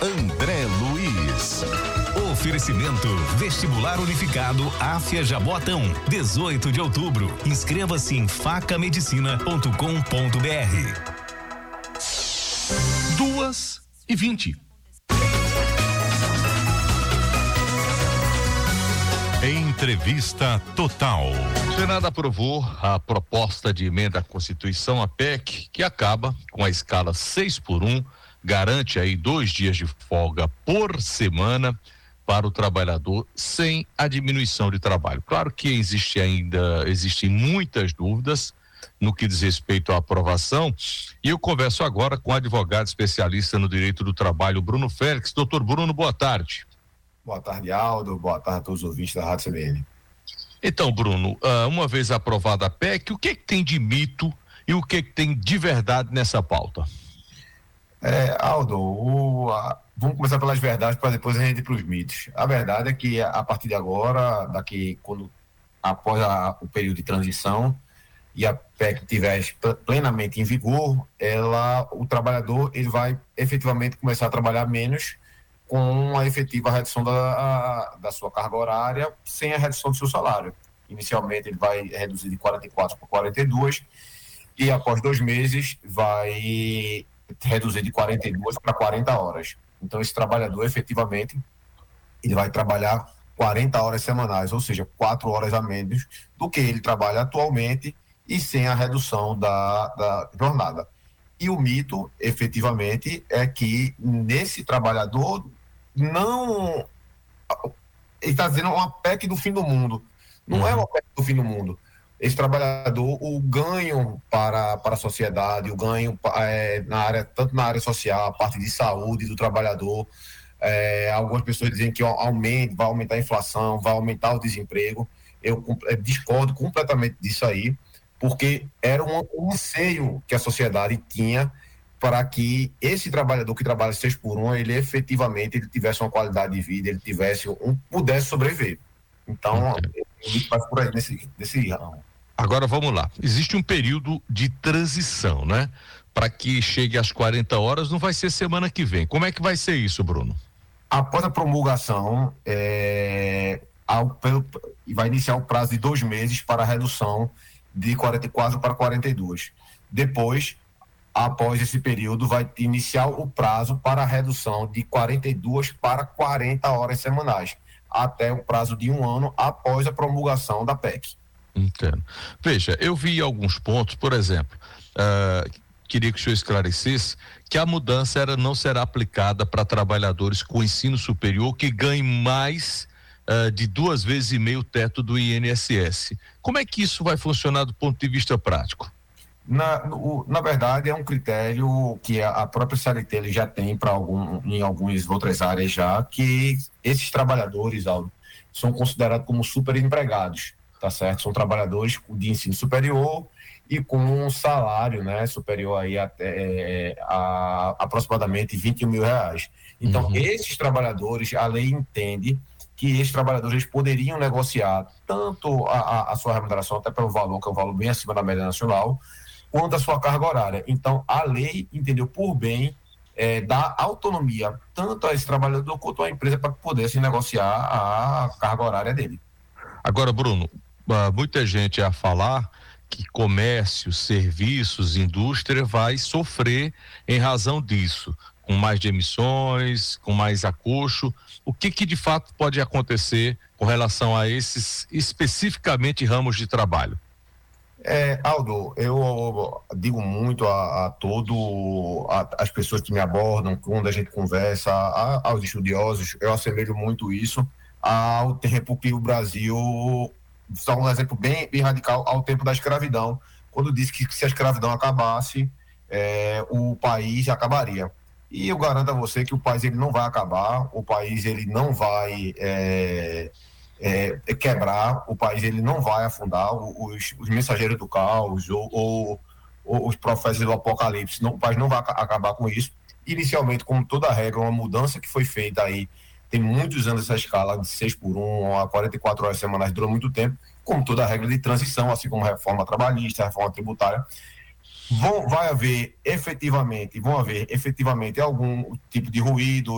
André Luiz. Oferecimento Vestibular Unificado Áfia Jaboatão, 18 de outubro. Inscreva-se em facamedicina.com.br. 2h20. Entrevista Total. O Senado aprovou a proposta de emenda à Constituição, a PEC, que acaba com a escala 6x1, garante aí 2 dias de folga por semana para o trabalhador sem a diminuição de trabalho. Claro que existem muitas dúvidas no que diz respeito à aprovação, e eu converso agora com o advogado especialista no direito do trabalho, Bruno Félix. Doutor Bruno, boa tarde. Boa tarde, Aldo. Boa tarde a todos os ouvintes da Rádio CBN. Então, Bruno, uma vez aprovada a PEC, o que tem de mito e o que tem de verdade nessa pauta? Aldo, vamos começar pelas verdades para depois a gente ir para os mitos. A verdade é que a partir de agora, após o período de transição e a PEC estiver plenamente em vigor, o trabalhador ele vai efetivamente começar a trabalhar menos, com a efetiva redução da sua carga horária, sem a redução do seu salário. Inicialmente ele vai reduzir de 44 para 42 e após 2 meses vai reduzir de 42 para 40 horas. Então esse trabalhador efetivamente ele vai trabalhar 40 horas semanais, ou seja, 4 horas a menos do que ele trabalha atualmente e sem a redução da jornada. E o mito, efetivamente, é que nesse trabalhador ele está dizendo uma PEC do fim do mundo. Não é uma PEC do fim do mundo. Esse trabalhador, o ganho para a sociedade, o ganho tanto na área social, a parte de saúde do trabalhador, algumas pessoas dizem que vai aumentar a inflação, vai aumentar o desemprego. Eu discordo completamente disso aí, porque era um anseio que a sociedade tinha para que esse trabalhador que trabalha 6x1, ele efetivamente tivesse uma qualidade de vida, ele pudesse sobreviver. Então, ele faz por aí nesse ramo. Agora vamos lá. Existe um período de transição, né? Para que chegue às 40 horas, não vai ser semana que vem. Como é que vai ser isso, Bruno? Após a promulgação, vai iniciar o prazo de 2 meses para a redução de 44 para 42. Depois, após esse período, vai iniciar o prazo para a redução de 42 para 40 horas semanais, até o prazo de 1 ano após a promulgação da PEC. Entendo. Veja, eu vi alguns pontos, por exemplo, queria que o senhor esclarecesse que a mudança não será aplicada para trabalhadores com ensino superior que ganhem mais de 2,5 vezes o teto do INSS. Como é que isso vai funcionar do ponto de vista prático? Na verdade, é um critério que a própria CLT ele já tem em algumas outras áreas já, que esses trabalhadores, Aldo, são considerados como superempregados, tá certo? São trabalhadores de ensino superior e com um salário, né, superior aí a aproximadamente R$21 mil. Então, esses trabalhadores, a lei entende que esses trabalhadores poderiam negociar tanto a sua remuneração, até pelo valor, que é um valor bem acima da média nacional, quanto a sua carga horária. Então, a lei entendeu por bem dar autonomia tanto a esse trabalhador quanto à empresa para que pudesse negociar a carga horária dele. Agora, Bruno, muita gente a falar que comércio, serviços, indústria vai sofrer em razão disso, com mais de emissões, com mais acolcho. O que de fato pode acontecer com relação a esses especificamente ramos de trabalho? Aldo, eu digo muito as pessoas que me abordam, quando a gente conversa, aos estudiosos, eu assemelho muito isso ao tempo que o Brasil, só um exemplo bem radical, ao tempo da escravidão, quando disse que se a escravidão acabasse, o país acabaria. E eu garanto a você que o país ele não vai acabar, o país ele não vai quebrar, o país ele não vai afundar, os mensageiros do caos ou os profetas do apocalipse, o país não vai acabar com isso. Inicialmente, como toda regra, uma mudança que foi feita aí, tem muitos anos essa escala de 6x1 a 44 horas semanais, dura muito tempo, como toda regra de transição, assim como a reforma trabalhista, a reforma tributária. Vão haver efetivamente algum tipo de ruído,